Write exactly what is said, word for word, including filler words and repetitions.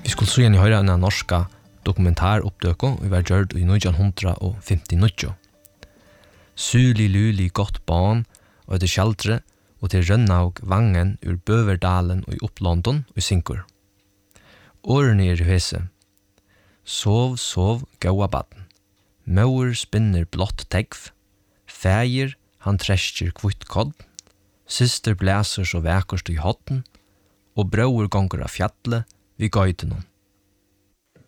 Jeg skulle så gjerne høre en norska dokumentaroppdøko vi var gjørt i nitton femtioåtte. Suli luli godt barn og etter kjeldre og til Rønnaug vangen ur Bøverdalen og i Upplondon og i Sinkur. Årene er høse. Sov, sov, gaua baden. Mauer spinner blått tegv. Fægir, han treskjer kvitt kodd. Syster blæser så vækerst i hotten. Og brauer gonger av fjallet vi gøyden om.